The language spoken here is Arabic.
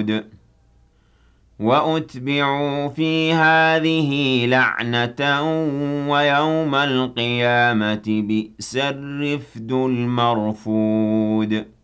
وَثَمُودَ وَأُتْبِعُوا فِي هَٰذِهِ لَعْنَةً وَيَوْمَ الْقِيَامَةِ بِئْسَ الرِّفْدُ الْمَرْفُودُ